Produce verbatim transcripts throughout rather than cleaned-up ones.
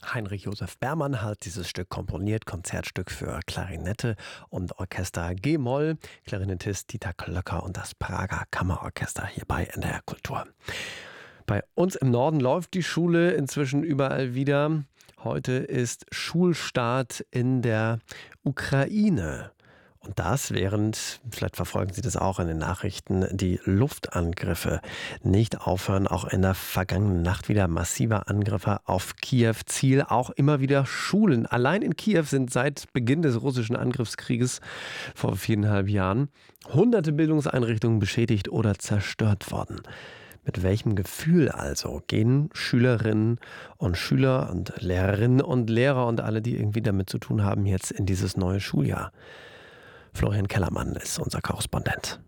Heinrich Joseph Bermann hat dieses Stück komponiert, Konzertstück für Klarinette und Orchester G-Moll, Klarinettist Dieter Klöcker und das Prager Kammerorchester hier bei N D R Kultur. Bei uns im Norden läuft die Schule inzwischen überall wieder. Heute ist Schulstart in der Ukraine. Und das, während, vielleicht verfolgen Sie das auch in den Nachrichten, die Luftangriffe nicht aufhören. Auch in der vergangenen Nacht wieder massive Angriffe auf Kiew. Ziel auch immer wieder Schulen. Allein in Kiew sind seit Beginn des russischen Angriffskrieges vor viereinhalb Jahren hunderte Bildungseinrichtungen beschädigt oder zerstört worden. Mit welchem Gefühl also gehen Schülerinnen und Schüler und Lehrerinnen und Lehrer und alle, die irgendwie damit zu tun haben, jetzt in dieses neue Schuljahr? Florian Kellermann ist unser Korrespondent.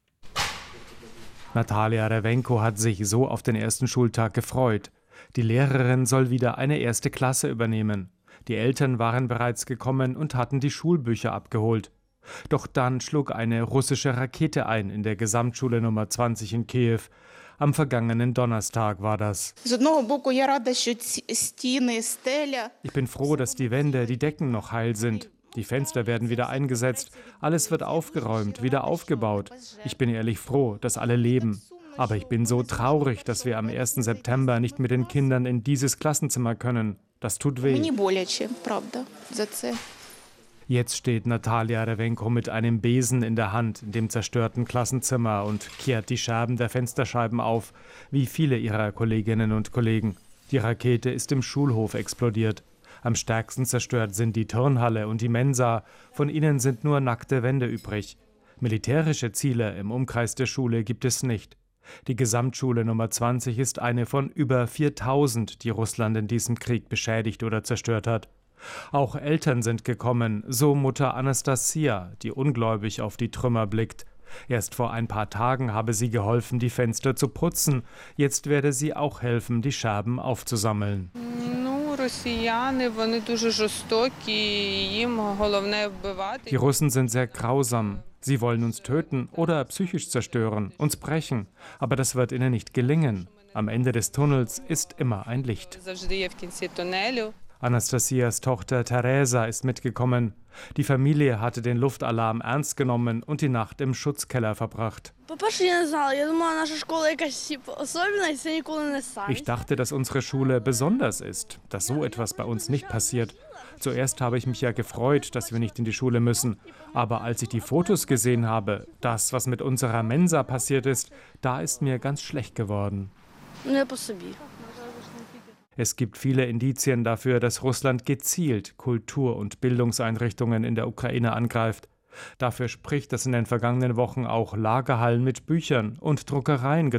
Natalia Rewenko hat sich so auf den ersten Schultag gefreut. Die Lehrerin soll wieder eine erste Klasse übernehmen. Die Eltern waren bereits gekommen und hatten die Schulbücher abgeholt. Doch dann schlug eine russische Rakete ein in der Gesamtschule Nummer zwanzig in Kiew. Am vergangenen Donnerstag war das. Ich bin froh, dass die Wände, die Decken noch heil sind. Die Fenster werden wieder eingesetzt, alles wird aufgeräumt, wieder aufgebaut. Ich bin ehrlich froh, dass alle leben. Aber ich bin so traurig, dass wir am ersten September nicht mit den Kindern in dieses Klassenzimmer können. Das tut weh. Jetzt steht Natalia Rewenko mit einem Besen in der Hand in dem zerstörten Klassenzimmer und kehrt die Scherben der Fensterscheiben auf, wie viele ihrer Kolleginnen und Kollegen. Die Rakete ist im Schulhof explodiert. Am stärksten zerstört sind die Turnhalle und die Mensa. Von ihnen sind nur nackte Wände übrig. Militärische Ziele im Umkreis der Schule gibt es nicht. Die Gesamtschule Nummer zwanzig ist eine von über viertausend, die Russland in diesem Krieg beschädigt oder zerstört hat. Auch Eltern sind gekommen, so Mutter Anastasia, die ungläubig auf die Trümmer blickt. Erst vor ein paar Tagen habe sie geholfen, die Fenster zu putzen. Jetzt werde sie auch helfen, die Scherben aufzusammeln. Die Russen sind sehr grausam. Sie wollen uns töten oder psychisch zerstören, uns brechen. Aber das wird ihnen nicht gelingen. Am Ende des Tunnels ist immer ein Licht. Anastasias Tochter Teresa ist mitgekommen. Die Familie hatte den Luftalarm ernst genommen und die Nacht im Schutzkeller verbracht. Ich dachte, dass unsere Schule besonders ist, dass so etwas bei uns nicht passiert. Zuerst habe ich mich ja gefreut, dass wir nicht in die Schule müssen. Aber als ich die Fotos gesehen habe, das, was mit unserer Mensa passiert ist, da ist mir ganz schlecht geworden. Es gibt viele Indizien dafür, dass Russland gezielt Kultur- und Bildungseinrichtungen in der Ukraine angreift. Dafür spricht, dass in den vergangenen Wochen auch Lagerhallen mit Büchern und Druckereien